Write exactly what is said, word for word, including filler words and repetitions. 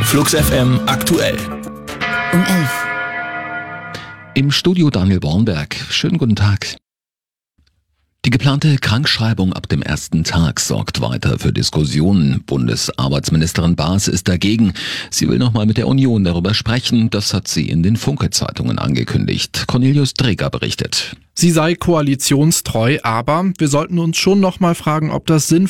Flux F M aktuell. Um elf. Im Studio Daniel Bornberg. Schönen guten Tag. Die geplante Krankschreibung ab dem ersten Tag sorgt weiter für Diskussionen. Bundesarbeitsministerin Baas ist dagegen. Sie will nochmal mit der Union darüber sprechen. Das hat sie in den Funke-Zeitungen angekündigt. Cornelius Dreger berichtet. Sie sei koalitionstreu, aber wir sollten uns schon nochmal fragen, ob das sinnvoll